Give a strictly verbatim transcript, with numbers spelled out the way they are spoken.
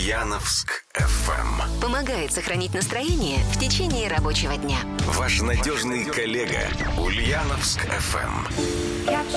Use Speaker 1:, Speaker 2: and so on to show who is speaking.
Speaker 1: Ульяновск эф эм.
Speaker 2: Помогает сохранить настроение в течение рабочего дня.
Speaker 1: Ваш надежный коллега Ульяновск эф эм.